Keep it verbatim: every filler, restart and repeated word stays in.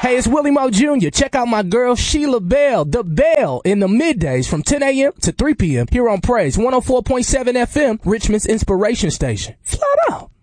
Hey, it's Willie Mo Junior Check out my girl Sheila Bell, The Bell, in the middays from ten a.m. to three p.m. here on Praise one oh four point seven F M, Richmond's inspiration station. Flat out.